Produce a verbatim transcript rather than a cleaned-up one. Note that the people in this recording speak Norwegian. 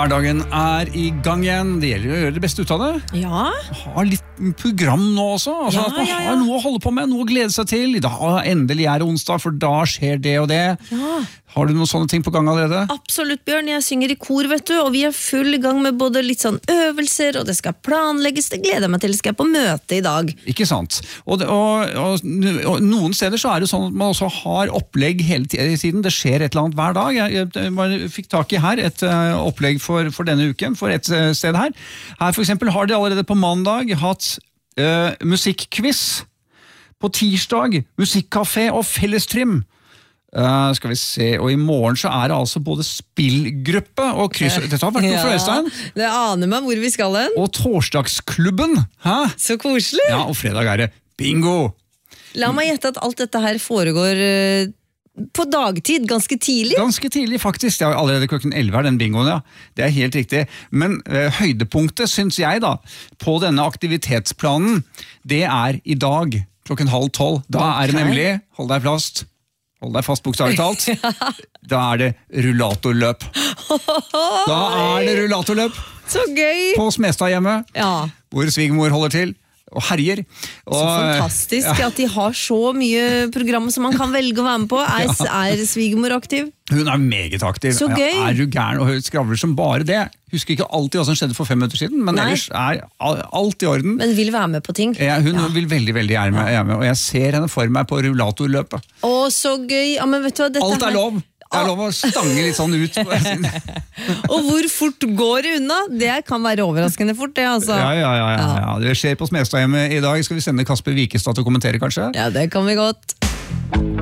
Hverdagen er i gang igjen. Det gjelder å gjøre det beste ut av det. Ja. Ha litt program nå også. Altså Ja, at man ja, ja. har noe å holde på med, noe å glede seg til. I dag endelig er det onsdag, for da skjer det og det. Ja. Har du noen sånne ting på gang allerede? Absolutt, Bjørn. Jeg synger i kor, vet du, og vi er full i gang med både litt sånn øvelser, og det skal planlegges. Det gleder jeg meg til. Det skal jeg på møte i dag. Ikke sant? Og, det, og, og, og noen steder så er det sånn at man også har opplegg hele tiden. Det skjer et eller annet hver dag. Jeg, jeg, jeg fikk tak i her et uh, opplegg for, for denne uken, for et uh, sted her. Her for eksempel har de allerede på mandag hatt uh, musikkquiz. På tirsdag musikkcafé og fellestrim. Uh, skal vi se, og i morgen så er det altså både spillgruppe og kryss. Dette har vært noe for Øystein. Det aner meg hvor vi skal hen. Og torsdagsklubben. Hæ? Så koselig. Ja, og fredag er det bingo. La meg gjette at alt dette her foregår uh, på dagtid, ganske tidlig. Ganske tidlig, faktisk. Det er allerede klokken elleve er den bingoen, ja. Det er helt riktig. Men uh, høydepunktet, synes jeg da, på denne aktivitetsplanen, det er i dag, klokken halv tolv. Da er det Ok. nemlig, hold deg fast, hold deg fast bokstavelig talt, da er det rullatorløp. Da er det rullatorløp Så gøy! på Smestad hjemme, Ja, hvor svigermor holder til og herjer. Og, så fantastisk at de har så mye program som man kan velge å være med på. Er, er svigermor aktiv? Hun er meget aktiv. Så gøy. Ja, er du gæren og skravler som bare det? Husker ikke alltid hva som skjedde for fem minutter siden, men Nei. ellers er alt i orden. Men vil være med på ting. Ja, hun Ja. vil veldig, veldig gjerne være med, og jeg ser henne for meg på rullatorløpet. Å, så gøy! Ja, men vet du hva, dette Alt er her- lov! Det er lov å stange litt sånn ut. Og hvor fort går det unna? Det kan være overraskende fort, det, altså. Ja, ja, ja, ja, ja. Det skjer på Smestadhjemmet i dag. Skal vi sende Kasper Wikestad til å kommentere, kanskje? Ja, det kan vi godt.